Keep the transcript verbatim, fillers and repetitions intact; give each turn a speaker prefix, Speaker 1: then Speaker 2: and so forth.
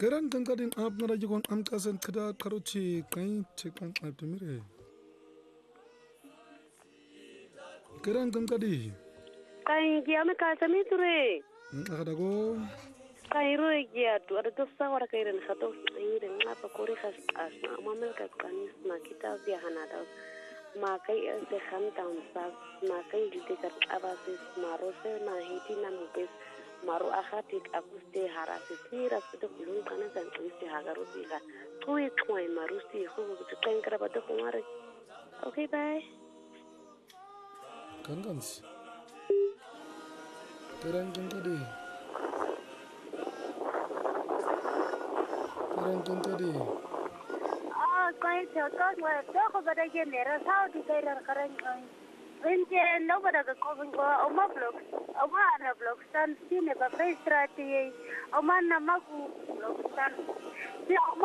Speaker 1: Kerang kangkadin ap na radyo kon am kasan kada karochi kain chekang ap temire. Kerang kangkadi.
Speaker 2: Kain gia me kasa mi ture.
Speaker 1: Akadago.
Speaker 2: Kain ro gia tu ada tu sa ora kairan satu iren apa kori khas as na mamel ka kanis ma kita dia hanada ma kai se kham tam sa ma kai lite ka abasis marose ma hiti na mupes maru akhati akuste harase sira sido kulun kana san kristi hagaru biga tui tui marusi khu tu kain kara bado kumare. Okay, bye.
Speaker 1: Kangans. Kerang kangkadi. Kerang kangkadi.
Speaker 3: Ah, kain chota wa to ko bada ke mera sao di kai rar karan kain. Wenje no bada ka ko ko oma blog. Oma ana blog stan sine ba face strati. Oma na magu blog stan.